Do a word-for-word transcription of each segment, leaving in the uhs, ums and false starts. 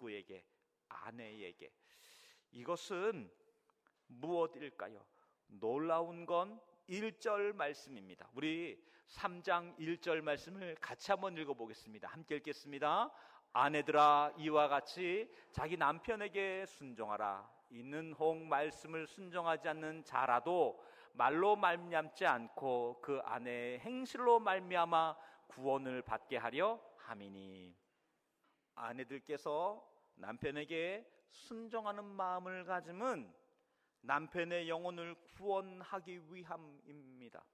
누구에게? 아내에게. 이것은 무엇일까요? 놀라운 건 일 절 말씀입니다. 우리 삼 장 일 절 말씀을 같이 한번 읽어보겠습니다. 함께 읽겠습니다. 아내들아, 이와 같이 자기 남편에게 순종하라. 있는 홍 말씀을 순종하지 않는 자라도 말로 말미암지 않고 그 아내의 행실로 말미암아 구원을 받게 하려 함이니. 아내들께서 남편에게 순종하는 마음을 가짐은 남편의 영혼을 구원하기 위함입니다.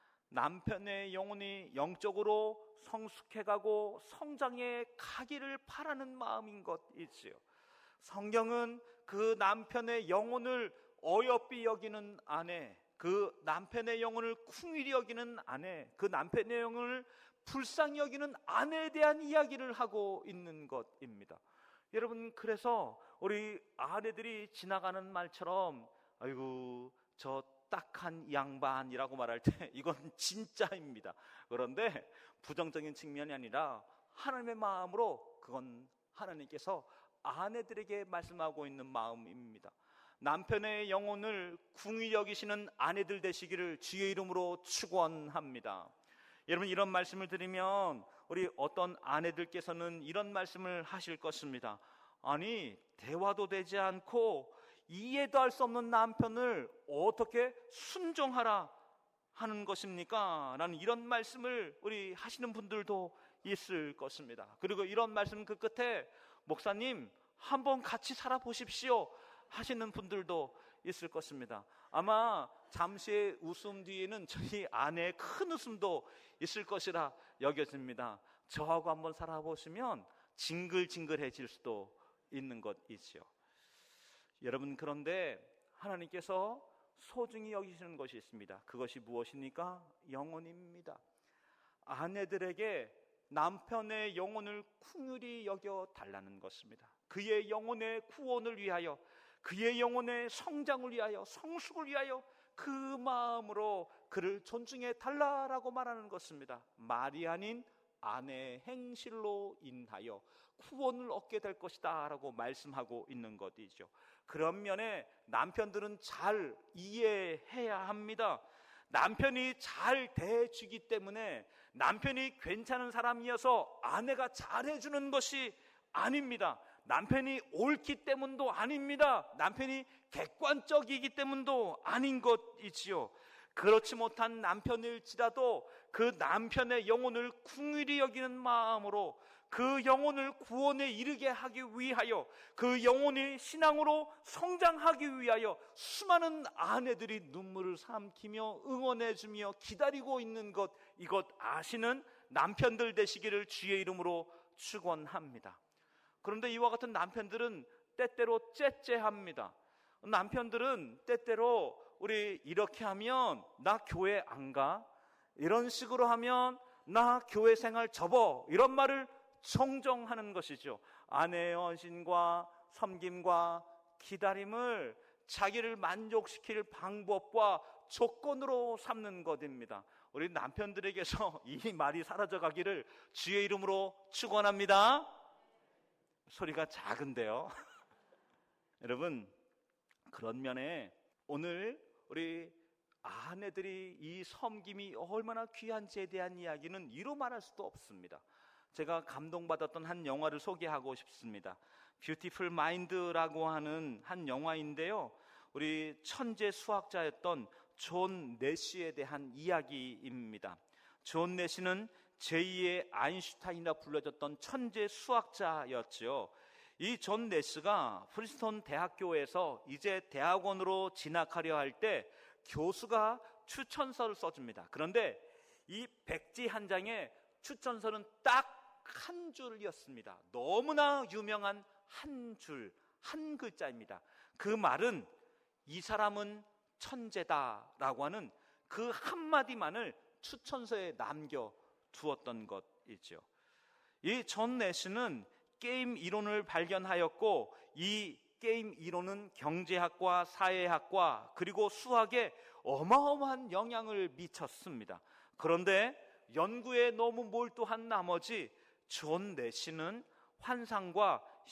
남편의 영혼이 영적으로 성숙해가고 성장해 가기를 바라는 마음인 것이지요. 성경은 그 남편의 영혼을 어여삐 여기는 아내, 그 남편의 영혼을 쿵일이 여기는 아내, 그 남편의 영혼을 불쌍히 여기는 아내에 대한 이야기를 하고 있는 것입니다. 여러분, 그래서 우리 아내들이 지나가는 말처럼 아이고 저 딱한 양반이라고 말할 때 이건 진짜입니다. 그런데 부정적인 측면이 아니라 하나님의 마음으로 그건 하나님께서 아내들에게 말씀하고 있는 마음입니다. 남편의 영혼을 궁히 여기시는 아내들 되시기를 주의 이름으로 축원합니다. 여러분, 이런 말씀을 드리면 우리 어떤 아내들께서는 이런 말씀을 하실 것입니다. 아니, 대화도 되지 않고 이해도 할 수 없는 남편을 어떻게 순종하라 하는 것입니까? 라는 이런 말씀을 우리 하시는 분들도 있을 것입니다. 그리고 이런 말씀 그 끝에 목사님 한번 같이 살아보십시오 하시는 분들도 있을 것입니다. 아마 잠시의 웃음 뒤에는 저희 아내의 큰 웃음도 있을 것이라 여겨집니다. 저하고 한번 살아보시면 징글징글해질 수도 있는 것이지요. 여러분, 그런데 하나님께서 소중히 여기시는 것이 있습니다. 그것이 무엇입니까? 영혼입니다. 아내들에게 남편의 영혼을 긍휼히 여겨 달라는 것입니다. 그의 영혼의 구원을 위하여, 그의 영혼의 성장을 위하여, 성숙을 위하여 그 마음으로 그를 존중해 달라라고 말하는 것입니다. 말이 아닌 아내의 행실로 인하여 구원을 얻게 될 것이다 라고 말씀하고 있는 것이죠. 그런 면에 남편들은 잘 이해해야 합니다. 남편이 잘 대해주기 때문에, 남편이 괜찮은 사람이어서 아내가 잘해주는 것이 아닙니다. 남편이 옳기 때문도 아닙니다. 남편이 객관적이기 때문도 아닌 것이지요. 그렇지 못한 남편일지라도 그 남편의 영혼을 긍휼히 여기는 마음으로 그 영혼을 구원에 이르게 하기 위하여, 그 영혼이 신앙으로 성장하기 위하여 수많은 아내들이 눈물을 삼키며 응원해주며 기다리고 있는 것, 이것 아시는 남편들 되시기를 주의 이름으로 축원합니다. 그런데 이와 같은 남편들은 때때로 째째합니다. 남편들은 때때로 우리 이렇게 하면 나 교회 안 가, 이런 식으로 하면 나 교회 생활 접어, 이런 말을 정정하는 것이죠. 아내의 헌신과 섬김과 기다림을 자기를 만족시킬 방법과 조건으로 삼는 것입니다. 우리 남편들에게서 이 말이 사라져가기를 주의 이름으로 축원합니다. 소리가 작은데요. 여러분, 그런 면에 오늘 우리 아내들이 이 섬김이 얼마나 귀한지에 대한 이야기는 이루 말할 수도 없습니다. 제가 감동받았던 한 영화를 소개하고 싶습니다. 뷰티풀 마인드라고 하는 한 영화인데요, 우리 천재 수학자였던 존 내시에 대한 이야기입니다. 존 내시는 제이의 아인슈타인이라 불려졌던 천재 수학자였죠. 이 존 내시가 프린스턴 대학교에서 이제 대학원으로 진학하려 할 때 교수가 추천서를 써줍니다. 그런데 이 백지 한 장에 추천서는 딱 한 줄이었습니다. 너무나 유명한 한 줄, 한 글자입니다. 그 말은 이 사람은 천재다라고 하는 그 한마디만을 추천서에 남겨두었던 것이죠. 이 존 내시는 게임 이론을 발견하였고, 이 게임 이론은 경제학과 사회학과 그리고 수학에 어마어마한 영향을 미쳤습니다. 그런데 연구에 너무 몰두한 나머지 존 내시는 환상과